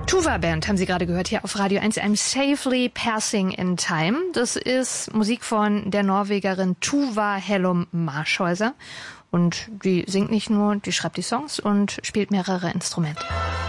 Tuva Band haben Sie gerade gehört hier auf Radio 1, I'm Safely Passing in Time. Das ist Musik von der Norwegerin Tuva Hellum Marshäuser. Und die singt nicht nur, die schreibt die Songs und spielt mehrere Instrumente.